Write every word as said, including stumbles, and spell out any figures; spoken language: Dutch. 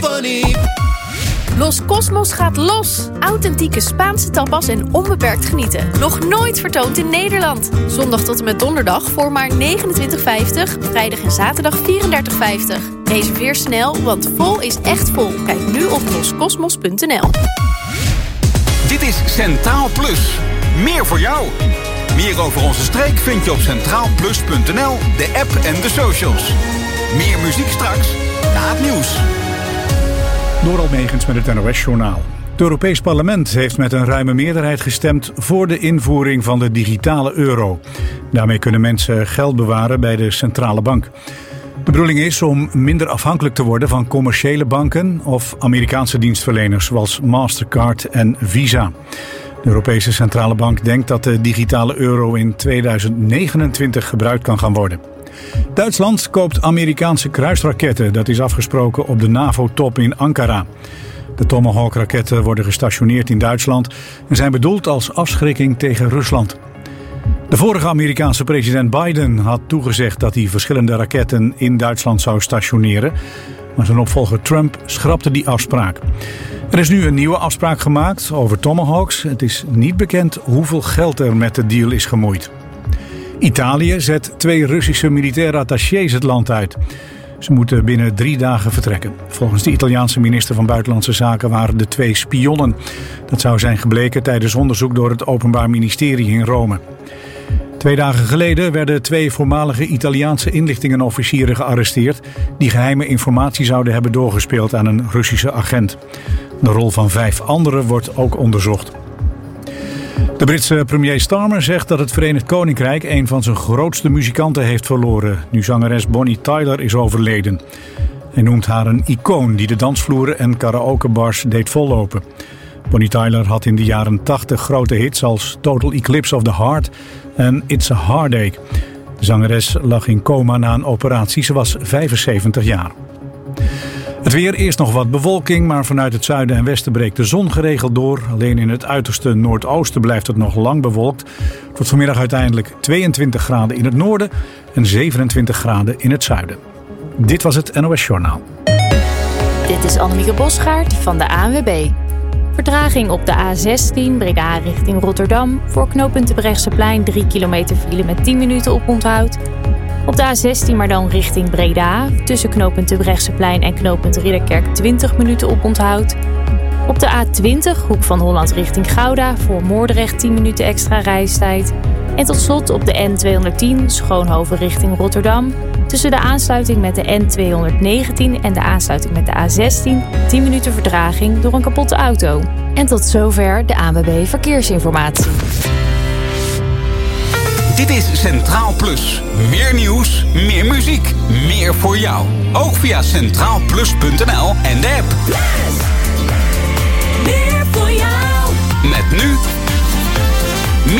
funny. Los Cosmos gaat los. Authentieke Spaanse tapas en onbeperkt genieten. Nog nooit vertoond in Nederland. Zondag tot en met donderdag voor maar negenentwintig vijftig. Vrijdag en zaterdag vierendertig vijftig. Reserveer snel, want vol is echt vol. Kijk nu op los cosmos punt n l. Dit is Centraal Plus. Meer voor jou. Meer over onze streek vind je op centraal plus punt n l, de app en de socials. Meer muziek straks na het nieuws. Doral Megens met het N O S-journaal. Het Europees Parlement heeft met een ruime meerderheid gestemd voor de invoering van de digitale euro. Daarmee kunnen mensen geld bewaren bij de centrale bank. De bedoeling is om minder afhankelijk te worden van commerciële banken of Amerikaanse dienstverleners zoals Mastercard en Visa. De Europese Centrale Bank denkt dat de digitale euro in tweeduizend negenentwintig gebruikt kan gaan worden. Duitsland koopt Amerikaanse kruisraketten. Dat is afgesproken op de NAVO-top in Ankara. De Tomahawk-raketten worden gestationeerd in Duitsland en zijn bedoeld als afschrikking tegen Rusland. De vorige Amerikaanse president Biden had toegezegd dat hij verschillende raketten in Duitsland zou stationeren. Maar zijn opvolger Trump schrapte die afspraak. Er is nu een nieuwe afspraak gemaakt over Tomahawks. Het is niet bekend hoeveel geld er met de deal is gemoeid. Italië zet twee Russische militaire attachés het land uit. Ze moeten binnen drie dagen vertrekken. Volgens de Italiaanse minister van Buitenlandse Zaken waren de twee spionnen. Dat zou zijn gebleken tijdens onderzoek door het Openbaar Ministerie in Rome. Twee dagen geleden werden twee voormalige Italiaanse inlichtingenofficieren gearresteerd die geheime informatie zouden hebben doorgespeeld aan een Russische agent. De rol van vijf anderen wordt ook onderzocht. De Britse premier Starmer zegt dat het Verenigd Koninkrijk een van zijn grootste muzikanten heeft verloren, nu zangeres Bonnie Tyler is overleden. Hij noemt haar een icoon die de dansvloeren en karaokebars deed vollopen. Bonnie Tyler had in de jaren tachtig grote hits als Total Eclipse of the Heart en It's a Heartache. De zangeres lag in coma na een operatie. Ze was vijfenzeventig jaar. Het weer, eerst nog wat bewolking, maar vanuit het zuiden en westen breekt de zon geregeld door. Alleen in het uiterste noordoosten blijft het nog lang bewolkt. Het wordt vanmiddag uiteindelijk tweeëntwintig graden in het noorden en zevenentwintig graden in het zuiden. Dit was het N O S Journaal. Dit is Annemieke Bosgaard van de A N W B. Vertraging op de A zestien Breda richting Rotterdam. Voor knooppunt Terbrechtseplein drie kilometer file met tien minuten oponthoud. Op de A zestien maar dan richting Breda. Tussen knooppunt Terbrechtseplein en knooppunt Ridderkerk twintig minuten oponthoud. Op de A twintig Hoek van Holland richting Gouda. Voor Moordrecht tien minuten extra reistijd. En tot slot op de N tweehonderdtien Schoonhoven richting Rotterdam. Tussen de aansluiting met de N tweehonderdnegentien en de aansluiting met de A zestien tien minuten vertraging door een kapotte auto. En tot zover de A N W B Verkeersinformatie. Dit is Centraal Plus. Meer nieuws, meer muziek, meer voor jou. Ook via centraal plus punt n l en de app.